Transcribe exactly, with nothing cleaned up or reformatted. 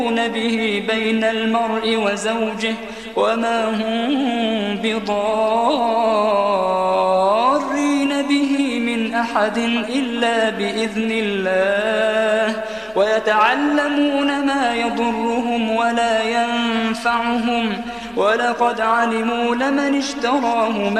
به بين المرء وزوجه وما هم بضارين به من أحد إلا بإذن الله ويتعلمون ما يضرهم ولا ينفعهم ولقد علموا لمن اشتراه